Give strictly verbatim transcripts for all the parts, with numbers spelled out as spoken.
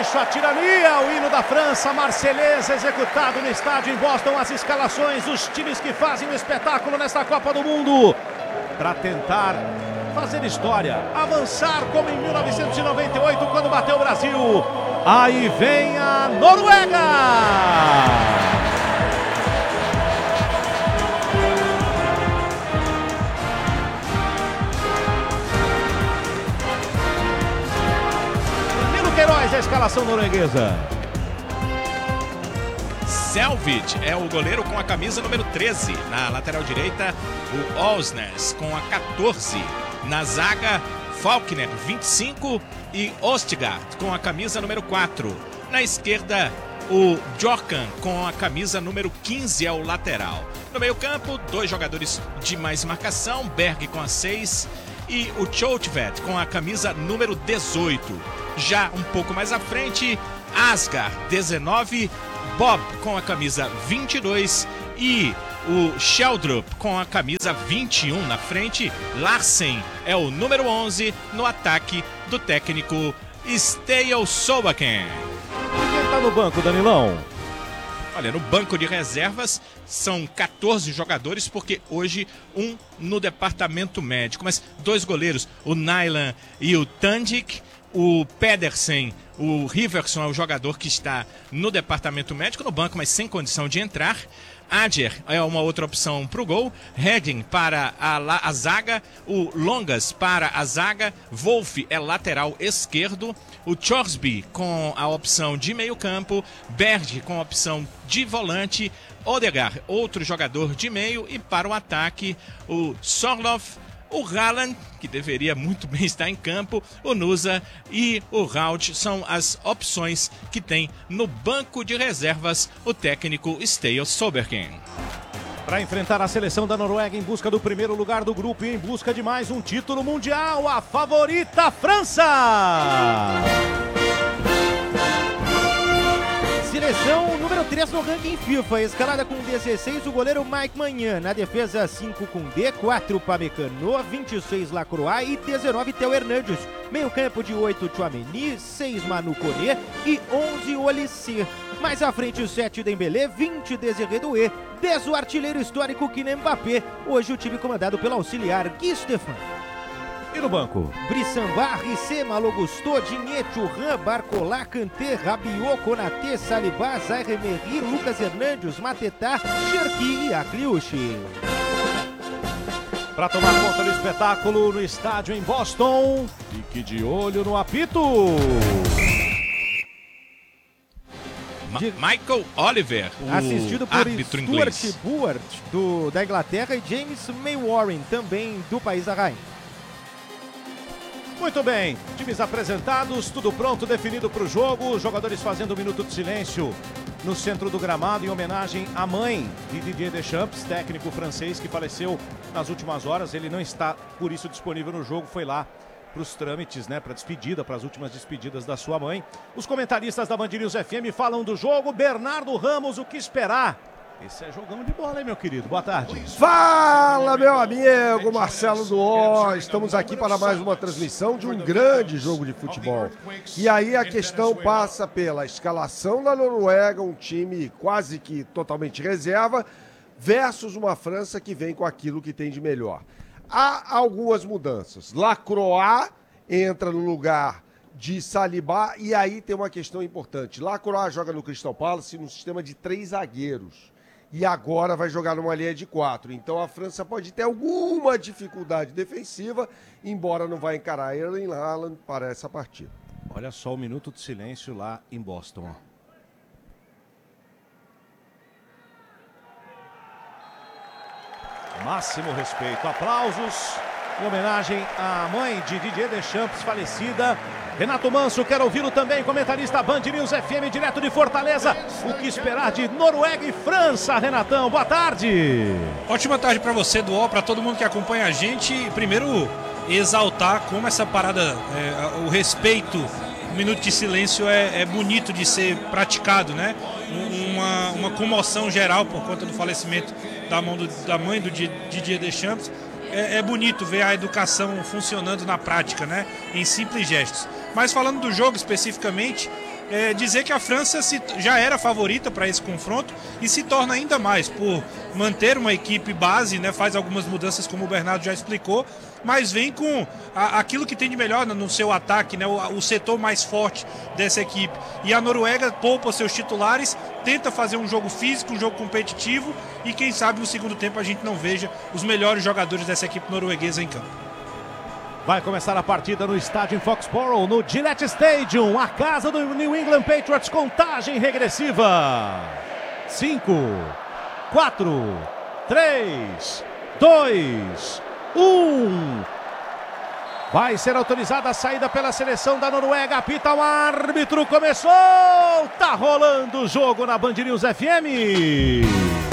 abaixo a tirania, o hino da França, Marselhesa, executado no estádio em Boston. As escalações dos times que fazem o espetáculo nesta Copa do Mundo para tentar fazer história, avançar como em mil novecentos e noventa e oito, quando bateu o Brasil. Aí vem a Noruega! Queiroz, a escalação norueguesa. Selvig é o goleiro com a camisa número treze. Na lateral direita, o Osnes com a quatorze. Na zaga, Faulkner, vinte e cinco. E Ostigard com a camisa número quatro. Na esquerda, o Jorkan com a camisa número quinze, é o lateral. No meio campo, dois jogadores de mais marcação, Berg com a seis e o Choutvet com a camisa número dezoito. Já um pouco mais à frente, Asgar, dezenove, Bob com a camisa vinte e dois e o Sheldrup com a camisa vinte e um na frente. Larsen é o número onze no ataque do técnico Ståle Solbakken. E quem está no banco, Danilão? Olha, no banco de reservas são quatorze jogadores, porque hoje um no departamento médico, mas dois goleiros, o Nyland e o Tandik. O Pedersen, o Riverson é o jogador que está no departamento médico, no banco, mas sem condição de entrar. Adjer é uma outra opção para o gol. Redding para a, a zaga. O Longas para a zaga. Wolf é lateral esquerdo. O Chorsby com a opção de meio campo. Berg com a opção de volante. Odegaard, outro jogador de meio. E para o ataque, o Sorloth, o Haaland, que deveria muito bem estar em campo, o Nusa e o Raut são as opções que tem no banco de reservas o técnico Ståle Solbakken. Para enfrentar a seleção da Noruega em busca do primeiro lugar do grupo e em busca de mais um título mundial, a favorita França! Seleção número três no ranking FIFA, escalada com dezesseis o goleiro Mike Maignan, na defesa cinco com D, quatro Pamecano, vinte e seis Lacroix e dezenove Theo Hernandes. Meio campo de oito Tchouaméni, seis Manu Koné e onze Olise. Mais à frente o sete Dembélé, vinte Désiré Doué, dez o artilheiro histórico Kylian Mbappé. Hoje o time comandado pelo auxiliar Guy Stéphane. E no banco? Brissamba, Rissé, Malo Gusto, Digne, Thuram, Barcola, Kanté, Rabiot, Konaté, Saliba, Zaire Emery, Lucas Hernandes, Mateta, Cherki e Akliushi. Para tomar conta do espetáculo no estádio em Boston, fique de olho no apito. Ma Michael Oliver, o assistido por árbitro Stuart inglês. Buart, do, da Inglaterra, e James Maywarren, também do país da Rainha. Muito bem, times apresentados, tudo pronto, definido para o jogo. Os jogadores fazendo um minuto de silêncio no centro do gramado em homenagem à mãe de Didier Deschamps, técnico francês que faleceu nas últimas horas. Ele não está, por isso, disponível no jogo, foi lá para os trâmites, né, para despedida, para as últimas despedidas da sua mãe. Os comentaristas da Band News F M falam do jogo. Bernardo Ramos, o que esperar? Esse é jogão de bola, hein, meu querido? Boa tarde. Fala, meu amigo Marcelo Duó. Estamos aqui para mais uma transmissão de um grande jogo de futebol. E aí a questão passa pela escalação da Noruega, um time quase que totalmente reserva, versus uma França que vem com aquilo que tem de melhor. Há algumas mudanças. Lacroix entra no lugar de Saliba, e aí tem uma questão importante. Lacroix joga no Crystal Palace no sistema de três zagueiros. E agora vai jogar numa linha de quatro. Então a França pode ter alguma dificuldade defensiva, embora não vai encarar Erling Haaland para essa partida. Olha só o minuto de silêncio lá em Boston. Máximo respeito. Aplausos em homenagem à mãe de Didier Deschamps, falecida. Renato Manso, quero ouvi-lo também, comentarista Band News F M, direto de Fortaleza. O que esperar de Noruega e França, Renatão? Boa tarde. Ótima tarde para você, Duó, para todo mundo que acompanha a gente. Primeiro, exaltar como essa parada, é, o respeito, o minuto de silêncio é, é bonito de ser praticado, né? Uma, uma comoção geral por conta do falecimento da, mão do, da mãe do Didier Deschamps. É, é bonito ver a educação funcionando na prática, né? Em simples gestos. Mas falando do jogo especificamente, é, dizer que a França se, já era favorita para esse confronto e se torna ainda mais por manter uma equipe base, né, faz algumas mudanças como o Bernardo já explicou, mas vem com a, aquilo que tem de melhor no seu ataque, né, o, o setor mais forte dessa equipe. E a Noruega poupa seus titulares, tenta fazer um jogo físico, um jogo competitivo e quem sabe no segundo tempo a gente não veja os melhores jogadores dessa equipe norueguesa em campo. Vai começar a partida no estádio em Foxborough, no Gillette Stadium, a casa do New England Patriots, contagem regressiva. cinco, quatro, três, dois, um. Vai ser autorizada a saída pela seleção da Noruega, apita o árbitro, começou, tá rolando o jogo na Band News F M.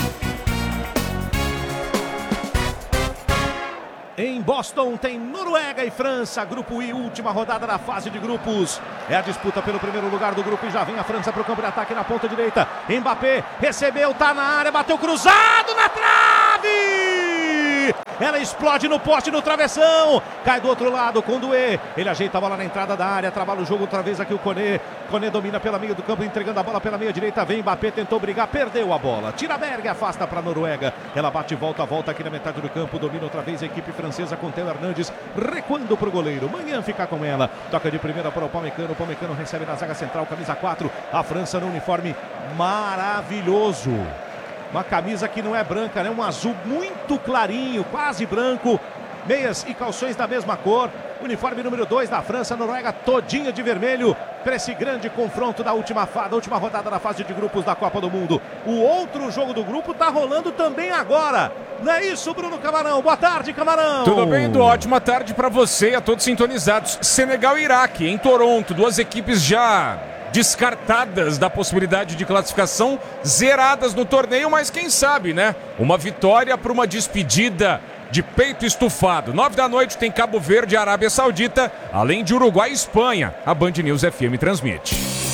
Em Boston tem Noruega e França, grupo I, última rodada da fase de grupos. É a disputa pelo primeiro lugar do grupo e já vem a França para o campo de ataque na ponta direita. Mbappé recebeu, tá na área, bateu cruzado na trave! Ela explode no poste, no travessão. Cai do outro lado com o Doué. Ele ajeita a bola na entrada da área, trabalha o jogo outra vez aqui o Koné. Koné domina pela meia do campo, entregando a bola pela meia direita. Vem Mbappé, tentou brigar, perdeu a bola. Tira Berg, afasta para a Noruega. Ela bate volta, volta aqui na metade do campo. Domina outra vez a equipe francesa com Theo Hernandes, recuando para o goleiro. Manhã fica com ela. Toca de primeira para o Pamecano. O Pamecano recebe na zaga central, camisa quatro. A França no uniforme maravilhoso. Uma camisa que não é branca, né? Um azul muito clarinho, quase branco. Meias e calções da mesma cor. Uniforme número dois da França, Noruega todinha de vermelho para esse grande confronto da última, da última rodada da fase de grupos da Copa do Mundo. O outro jogo do grupo tá rolando também agora. Não é isso, Bruno Camarão? Boa tarde, Camarão. Tudo bem, Edu? Ótima tarde para você e a todos sintonizados. Senegal e Iraque, em Toronto, duas equipes já descartadas da possibilidade de classificação, zeradas no torneio, mas quem sabe, né? Uma vitória para uma despedida de peito estufado. Nove da noite tem Cabo Verde e Arábia Saudita, além de Uruguai e Espanha. A Band News F M transmite.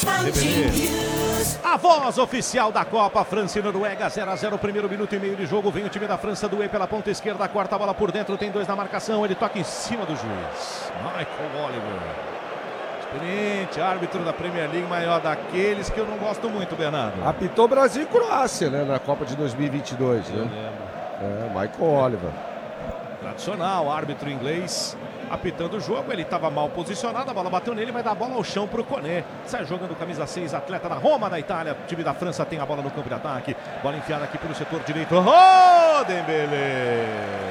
A voz oficial da Copa, França e Noruega, zero a zero, primeiro minuto e meio de jogo. Vem o time da França, Doué pela ponta esquerda, corta a bola por dentro, tem dois na marcação, ele toca em cima do juiz. Michael Oliver. Experiente, árbitro da Premier League, maior daqueles que eu não gosto muito, Bernardo. Apitou Brasil e Croácia, né, na Copa de dois mil e vinte e dois, né? É, Michael Oliver. Tradicional, árbitro inglês apitando o jogo, ele estava mal posicionado, a bola bateu nele, vai dar a bola ao chão para o Koné. Sai jogando camisa seis, atleta da Roma da Itália, o time da França tem a bola no campo de ataque, bola enfiada aqui pelo setor direito, oh, Dembélé!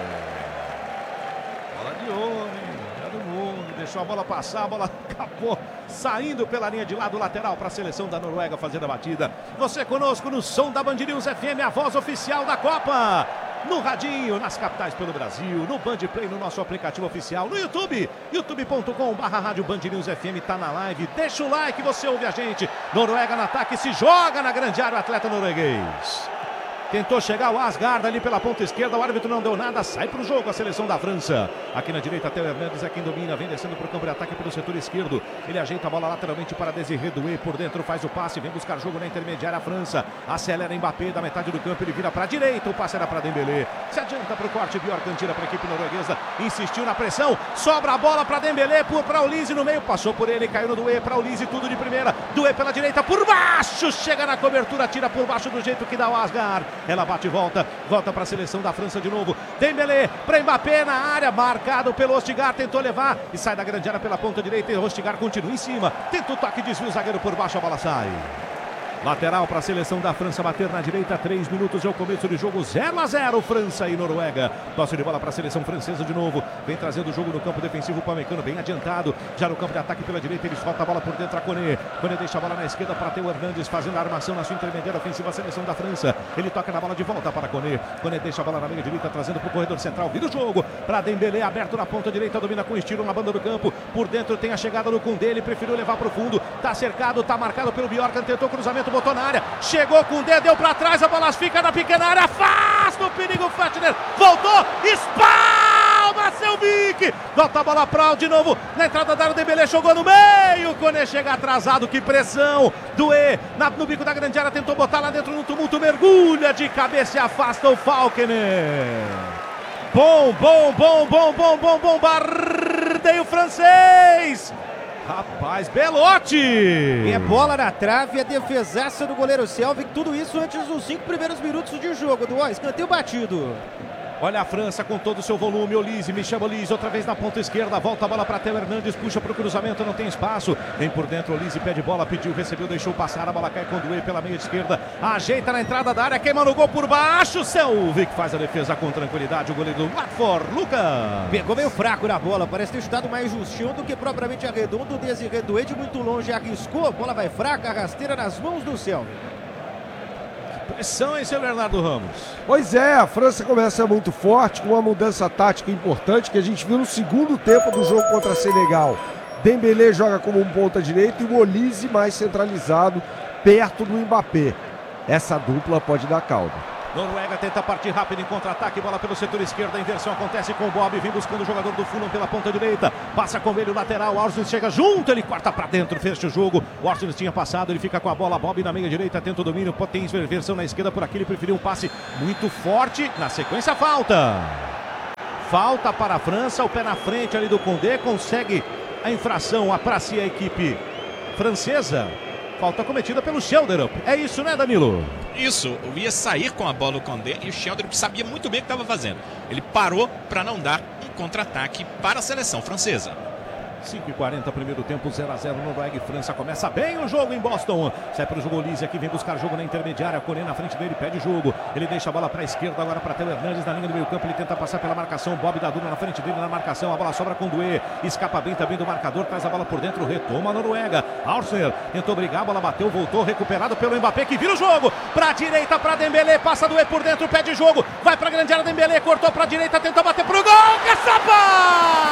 Bola de homem, é do mundo, deixou a bola passar, a bola acabou saindo pela linha de lado lateral para a seleção da Noruega fazer a batida. Você conosco no som da Band News F M, a voz oficial da Copa. No radinho, nas capitais pelo Brasil, no Band Play, no nosso aplicativo oficial, no YouTube, youtube ponto com barra rádio Band News F M, tá na live, deixa o like, você ouve a gente. Noruega no ataque, se joga na grande área o atleta norueguês. Tentou chegar o Asgard ali pela ponta esquerda, o árbitro não deu nada, sai para o jogo a seleção da França. Aqui na direita, Theo Hernandes é quem domina, vem descendo para o campo de ataque pelo setor esquerdo. Ele ajeita a bola lateralmente para Désiré Doué, por dentro faz o passe, vem buscar jogo na intermediária a França. Acelera Mbappé da metade do campo, ele vira para a direita, o passe era para Dembélé. Se adianta para o corte, Bjorkan tira para a equipe norueguesa, insistiu na pressão, sobra a bola para Dembélé, para o Olise no meio, passou por ele, caiu no Doué, para o Olise, tudo de primeira. Doué pela direita, por baixo, chega na cobertura, tira por baixo do jeito que dá o Asgard. Ela bate e volta. Volta para a seleção da França de novo. Dembélé para Mbappé na área, marcado pelo Ostigar, tentou levar e sai da grande área pela ponta direita e o Ostigar continua em cima. Tenta o toque, desvia o zagueiro por baixo, a bola sai. Lateral para a seleção da França bater na direita, três minutos é o começo de jogo, zero a zero, França e Noruega. Tosse de bola para a seleção francesa de novo, vem trazendo o jogo no campo defensivo, o Pamecano bem adiantado, já no campo de ataque pela direita, ele solta a bola por dentro a Koné. Koné deixa a bola na esquerda para Theo Hernandes, fazendo a armação na sua intermediária ofensiva, a seleção da França. Ele toca na bola de volta para Koné. Koné deixa a bola na meia direita, trazendo para o corredor central, vira o jogo para Dembélé, aberto na ponta direita, domina com estilo na banda do campo, por dentro tem a chegada no Koundé, ele preferiu levar para o fundo, tá cercado, tá marcado pelo Bjorkan, tentou cruzamento, botou na área. Chegou com o dedo, deu pra trás, a bola fica na pequena área, afasta o perigo, Fetner, voltou, espalma Selvik, volta a bola pra de novo, na entrada da área, o Dembélé jogou no meio, Koné chega atrasado, que pressão, Doué no bico da grande área, tentou botar lá dentro no tumulto, mergulha de cabeça e afasta o Falconer. Bom, bom, bom, bom, bom, bom, bombardeio francês. Rapaz, Belotti! E é bola na trave, a defesaça do goleiro Selvig, tudo isso antes dos cinco primeiros minutos de jogo, do ó, escanteio batido. Olha a França com todo o seu volume, Olise, Michel Olise, outra vez na ponta esquerda, volta a bola para Theo Hernandes, puxa para o cruzamento, não tem espaço, vem por dentro, Olise pede bola, pediu, recebeu, deixou passar, a bola cai com o Doué pela meia esquerda, ajeita na entrada da área, queima no gol por baixo, Selvig faz a defesa com tranquilidade, o goleiro do Watford, Lucas. Pegou meio fraco na bola, parece ter chutado mais justinho do que propriamente arredondo, o Desiré Doué de muito longe arriscou, a bola vai fraca, a rasteira nas mãos do Selvig. Pressão, hein, seu Bernardo Ramos? Pois é, a França começa muito forte, com uma mudança tática importante que a gente viu no segundo tempo do jogo contra Senegal. Dembélé joga como um ponta direito e o Olise mais centralizado, perto do Mbappé. Essa dupla pode dar caldo. Noruega tenta partir rápido em contra-ataque, bola pelo setor esquerdo, a inversão acontece com o Bob, vem buscando o jogador do Fulham pela ponta direita, passa com ele o lateral, Orsnes chega junto, ele corta pra dentro, fecha o jogo, o Orsnes tinha passado, ele fica com a bola, Bob na meia direita, tenta o domínio, tem inversão na esquerda, por aqui ele preferiu um passe muito forte, na sequência falta. Falta para a França, o pé na frente ali do Condé, consegue a infração, apracia a equipe francesa. Falta cometida pelo Schelderup. É isso, né, Danilo? Isso, eu ia sair com a bola o Condé e o Schelderup sabia muito bem o que estava fazendo. Ele parou para não dar um contra-ataque para a seleção francesa. cinco e quarenta, primeiro tempo, zero a zero, Noruega e França. Começa bem o jogo em Boston. Sai para o jogo Olise aqui, vem buscar jogo na intermediária. Corê na frente dele, pede jogo. Ele deixa a bola para a esquerda, agora para Theo Hernandes na linha do meio campo. Ele tenta passar pela marcação. Bob da Duna na frente dele na marcação. A bola sobra com o Doué. Escapa bem também do marcador, traz a bola por dentro, retoma a Noruega. Arsenal tentou brigar, a bola bateu, voltou, recuperado pelo Mbappé que vira o jogo. Para a direita, para Dembélé, passa Doué por dentro, pede jogo. Vai para a grande área, Dembélé, cortou para a direita, tentou bater pro gol. Caçapa!